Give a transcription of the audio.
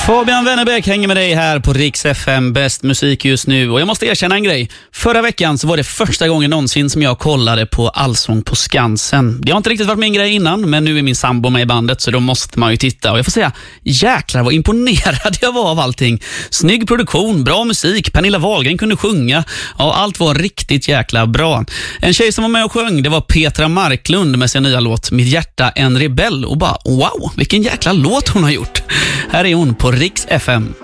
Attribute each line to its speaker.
Speaker 1: Fabian Wennerbäck hänger med dig här på Rix FM, bäst musik just nu. Och jag måste erkänna en grej. Förra veckan så var det första gången någonsin som jag kollade på Allsång på Skansen. Det har inte riktigt varit min grej innan, men nu är min sambo med i bandet så då måste man ju titta. Och jag får säga, jäklar vad imponerad jag var av allting. Snygg produktion, bra musik, Pernilla Wahlgren kunde sjunga. Ja, allt var riktigt jäkla bra. En tjej som var med och sjöng, det var Petra Marklund med sin nya låt Mitt hjärta en rebell. Och bara, wow, vilken jäkla låt hon har gjort. Här är hon på Rix FM.